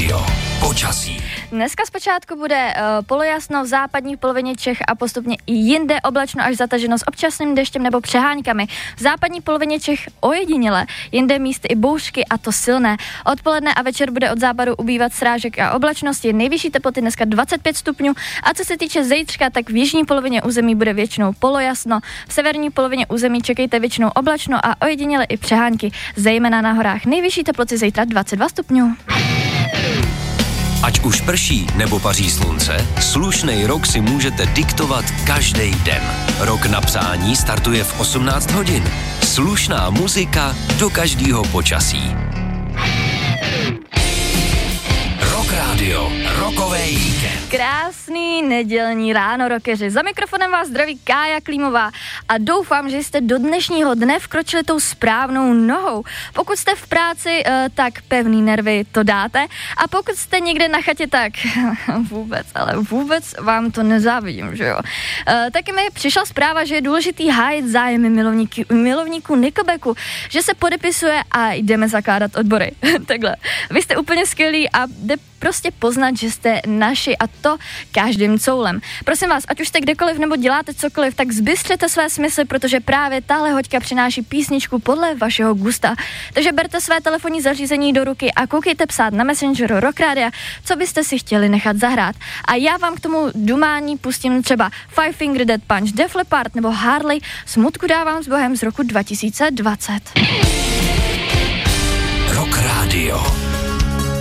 Rádio. Počasí. Dneska zpočátku bude polojasno v západní polovině Čech a postupně i jinde oblačno až zataženo s občasným deštěm nebo přeháňkami. V západní polovině Čech ojediněle, jinde místy i bouřky a to silné. Odpoledne a večer bude od západu ubývat srážek a oblačnosti. Nejvyšší teploty dneska 25 stupňů a co se týče zítřka, tak v jižní polovině území bude většinou polojasno. V severní polovině území čekejte většinou oblačno a ojediněle i přehánky, zejména na horách. Nejvyšší teploty zítra 22 stupňů. Ať už prší nebo paří slunce, slušnej rok si můžete diktovat každý den. Rok na přání startuje v 18 hodin. Slušná muzika do každého počasí. Rock Radio, rokovej víkend. Krásný nedělní ráno, rockeři. Za mikrofonem vás zdraví Kája Klímová a doufám, že jste do dnešního dne vkročili tou správnou nohou. Pokud jste v práci, tak pevný nervy to dáte a pokud jste někde na chatě, tak vůbec vám to nezávidím, že jo. Taky mi přišla zpráva, že je důležitý hájit zájmy milovníků Nickelbacku, že se podepisuje a jdeme zakládat odbory. Takhle. Vy jste úplně skvělí a jde prostě poznat, že jste naši a to každým coulem. Prosím vás, ať už jste kdekoliv nebo děláte cokoliv, tak zbystřete své smysly, protože právě tahle hoďka přináší písničku podle vašeho gusta. Takže berte své telefonní zařízení do ruky a koukejte psát na Messengeru Rock Radio, co byste si chtěli nechat zahrát. A já vám k tomu dumání pustím třeba Five Finger Death Punch, Def Leppard nebo Harley, Smutku dávám s Bohem z roku 2020. Rock Radio.